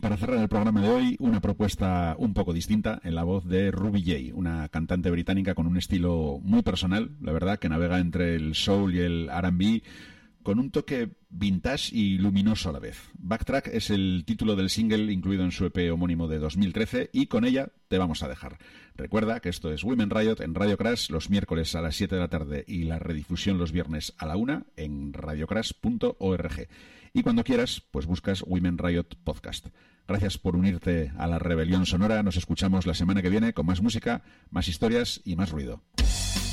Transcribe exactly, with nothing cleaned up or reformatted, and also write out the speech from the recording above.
para cerrar el programa de hoy, una propuesta un poco distinta en la voz de Ruby J, una cantante británica con un estilo muy personal, la verdad, que navega entre el soul y el R and B, con un toque vintage y luminoso a la vez. Backtrack es el título del single incluido en su E P homónimo de dos mil trece y con ella te vamos a dejar. Recuerda que esto es Women Riot en Radio Crash los miércoles a las siete de la tarde y la redifusión los viernes a la una en radiocrash punto org. Y cuando quieras, pues buscas Women Riot Podcast. Gracias por unirte a la rebelión sonora. Nos escuchamos la semana que viene con más música, más historias y más ruido.